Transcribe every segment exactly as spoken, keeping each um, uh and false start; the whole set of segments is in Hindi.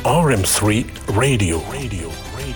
R M three Radio. Radio.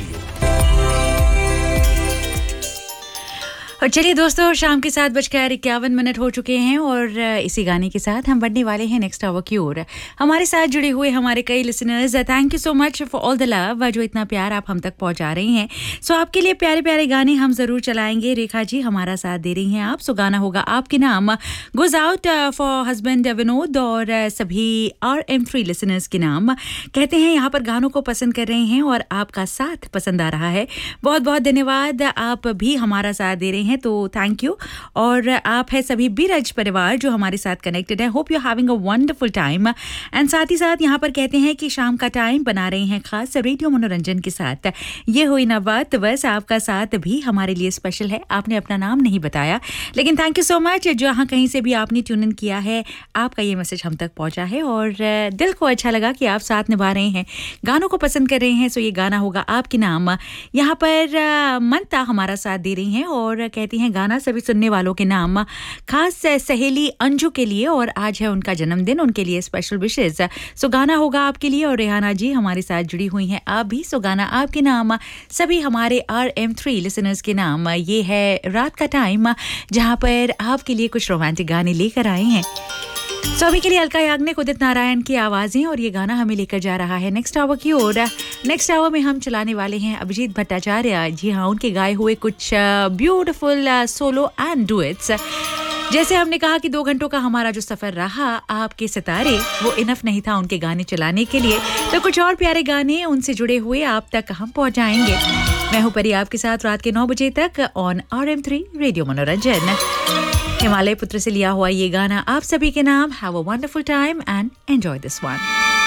और चलिए दोस्तों, शाम के सात बजकर इक्यावन मिनट हो चुके हैं और इसी गाने के साथ हम बढ़ने वाले हैं नेक्स्ट आवर की ओर। हमारे साथ जुड़े हुए हमारे कई listeners, thank you so much for all the love, जो इतना प्यार आप हम तक पहुंचा रही हैं। सो आपके लिए प्यारे प्यारे गाने हम ज़रूर चलाएंगे। रेखा जी हमारा साथ दे रही हैं आप, सो गाना होगा आपके नाम, goes out for husband Vinod और सभी आर एम थ्री लिसनर्स के नाम। कहते हैं यहाँ पर गानों को पसंद कर रहे हैं और आपका साथ पसंद आ रहा है। बहुत बहुत धन्यवाद, आप भी हमारा साथ दे रहे हैं, तो थैंक यू। और आप है सभी बीरज परिवार जो हमारे साथ कनेक्टेड है। Hope you having a wonderful time. And साथ ही साथ यहाँ पर कहते हैं कि शाम का टाइम बना रहे हैं खास रेडियो मनोरंजन के साथ। ये हुई ना बात, बस आपका साथ भी हमारे लिए स्पेशल है। आपने अपना नाम नहीं बताया, लेकिन थैंक यू सो मच। जहाँ कहीं से भी आपने ट्यून इन किया है, आपका ये मैसेज हम तक पहुँचा है और दिल को अच्छा लगा कि आप साथ निभा रहे हैं, गानों को पसंद कर रहे हैं। सो ये गाना होगा आपके नाम। यहाँ पर मनता हमारा साथ दे रही हैं और कहती हैं गाना सभी सुनने वालों के नाम, खास सहेली अंजू के लिए और आज है उनका जन्मदिन, उनके लिए स्पेशल विशेस। सो गाना होगा आपके लिए और रेहाना जी हमारे साथ जुड़ी हुई हैं आप भी। सो गाना आपके नाम सभी हमारे आर एम थ्री लिसनर्स के नाम। ये है रात का टाइम जहां पर आपके लिए कुछ रोमांटिक गाने लेकर आए हैं। सो अभी के लिए अलका याग्निक, उदित नारायण की आवाजें और ये गाना हमें लेकर जा रहा है नेक्स्ट आवर की ओर। नेक्स्ट आवर में हम चलाने वाले हैं अभिजीत भट्टाचार्य, जी हाँ, उनके गाए हुए कुछ ब्यूटीफुल सोलो एंड डुएट्स। जैसे हमने कहा कि दो घंटों का हमारा जो सफर रहा आपके सितारे, वो इनफ नहीं था उनके गाने चलाने के लिए, तो कुछ और प्यारे गाने उनसे जुड़े हुए आप तक हम पहुंचाएंगे। मैं हूं परी आपके साथ रात के नौ बजे तक on R M three radio मनोरंजन। हिमालय पुत्र से लिया हुआ ये गाना आप सभी के नाम। Have a wonderful time and enjoy this one.